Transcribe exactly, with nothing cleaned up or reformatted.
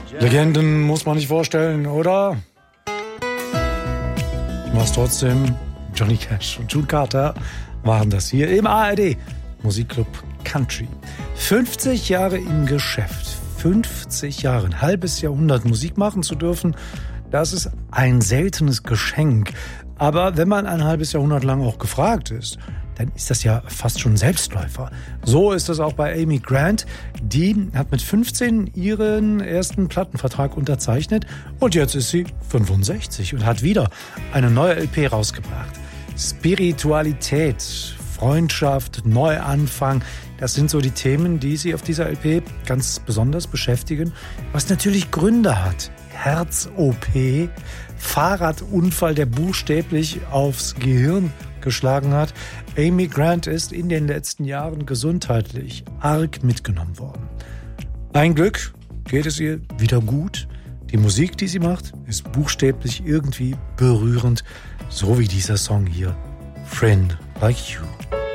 Legenden muss man nicht vorstellen, oder? Ich mach's trotzdem. Johnny Cash und June Carter waren das hier im A R D Musikclub Country. fünfzig Jahre im Geschäft. fünfzig Jahre, ein halbes Jahrhundert Musik machen zu dürfen, das ist ein seltenes Geschenk. Aber wenn man ein halbes Jahrhundert lang auch gefragt ist, dann ist das ja fast schon Selbstläufer. So ist es auch bei Amy Grant. Die hat mit fünfzehn ihren ersten Plattenvertrag unterzeichnet und jetzt ist sie fünfundsechzig und hat wieder eine neue L P rausgebracht. Spiritualität, Freundschaft, Neuanfang, das sind so die Themen, die sie auf dieser L P ganz besonders beschäftigen, was natürlich Gründe hat. Herz-O P, Fahrradunfall, der buchstäblich aufs Gehirn geschlagen hat. Amy Grant ist in den letzten Jahren gesundheitlich arg mitgenommen worden. Ein Glück geht es ihr wieder gut. Die Musik, die sie macht, ist buchstäblich irgendwie berührend, so wie dieser Song hier, Friend Like You.